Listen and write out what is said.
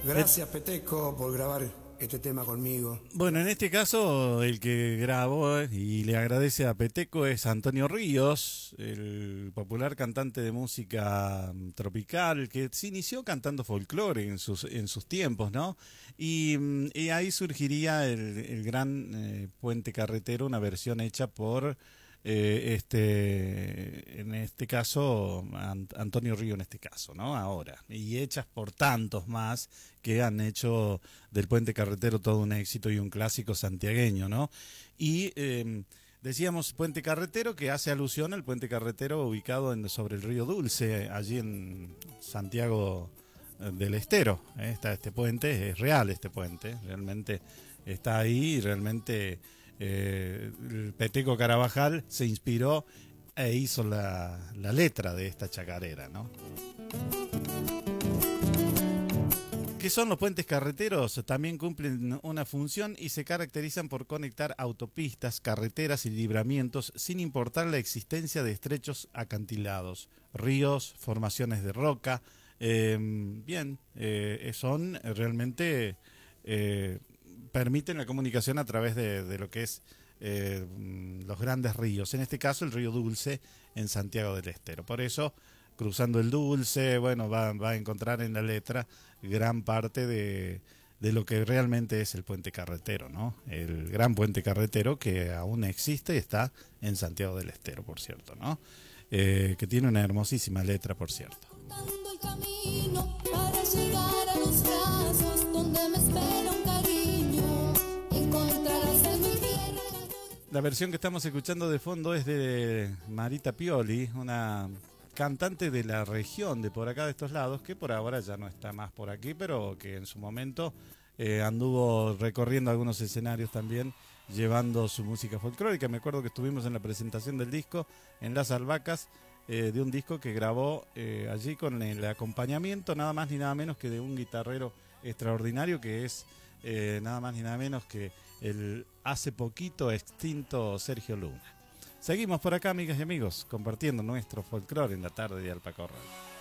Gracias, Peteco, por grabar este tema conmigo. Bueno, en este caso el que grabó y le agradece a Peteco es Antonio Ríos, el popular cantante de música tropical que se inició cantando folclore en sus tiempos, ¿no? Y ahí surgiría el gran Puente Carretero, una versión hecha por en este caso, Antonio Río en este caso, ¿no? Ahora, y hechas por tantos más que han hecho del Puente Carretero todo un éxito y un clásico santiagueño, ¿no? Y decíamos Puente Carretero, que hace alusión al Puente Carretero ubicado sobre el río Dulce, allí en Santiago del Estero. Está este puente, es real este puente, realmente está ahí y realmente el Peteco Carabajal se inspiró e hizo la letra de esta chacarera, ¿no? ¿Qué son los puentes carreteros? También cumplen una función y se caracterizan por conectar autopistas, carreteras y libramientos sin importar la existencia de estrechos acantilados, ríos, formaciones de roca. Son realmente permiten la comunicación a través de lo que es los grandes ríos, en este caso el río Dulce en Santiago del Estero. Por eso, cruzando el Dulce, bueno, va a encontrar en la letra gran parte de lo que realmente es el puente carretero, ¿no? El gran puente carretero que aún existe y está en Santiago del Estero, por cierto, ¿no? Que tiene una hermosísima letra, por cierto. El camino para llegar a los brazos donde me espera un cariño, encontrarás en mi tierra. La versión que estamos escuchando de fondo es de Marita Pioli, una cantante de la región de por acá de estos lados, que por ahora ya no está más por aquí, pero que en su momento anduvo recorriendo algunos escenarios también, llevando su música folclórica. Me acuerdo que estuvimos en la presentación del disco en Las Albahacas, de un disco que grabó allí con el acompañamiento nada más ni nada menos que de un guitarrero extraordinario que es nada más ni nada menos que el hace poquito extinto Sergio Luna. Seguimos por acá, amigas y amigos, compartiendo nuestro folclore en la tarde de Alpacorral.